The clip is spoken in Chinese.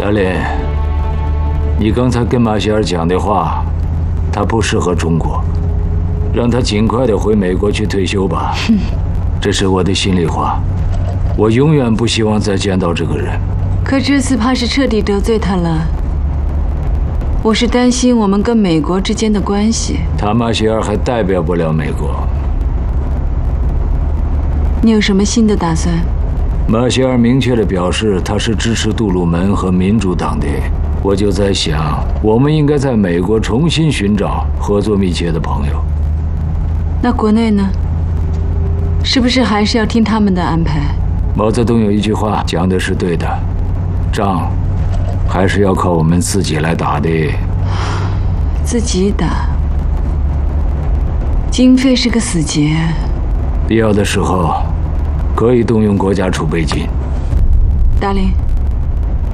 达林，你刚才跟马歇尔讲的话，他不适合中国，让他尽快的回美国去退休吧。这是我的心里话，我永远不希望再见到这个人。 可这次怕是彻底得罪他了。我是担心我们跟美国之间的关系。 他马歇尔还代表不了美国。 你有什么新的打算？ 马歇尔明确地表示他是支持杜鲁门和民主党的，我就在想，我们应该在美国重新寻找合作密切的朋友。 那国内呢？是不是还是要听他们的安排？ 毛泽东有一句话讲的是对的，仗还是要靠我们自己来打的。 自己打，经费是个死结。 必要的时候，可以动用国家储备金。 达林。